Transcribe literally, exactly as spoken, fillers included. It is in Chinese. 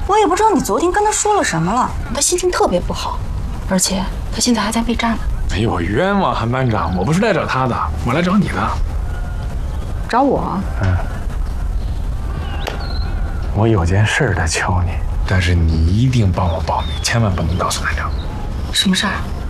我也不知道你昨天跟他说了什么了，他心情特别不好，而且他现在还在备战呢。 哎呦，冤枉韩班长，我不是来找他的，我来找你的。 找我？ 嗯。我有件事得求你，但是你一定帮我保密，千万不能告诉大家。 什么事儿？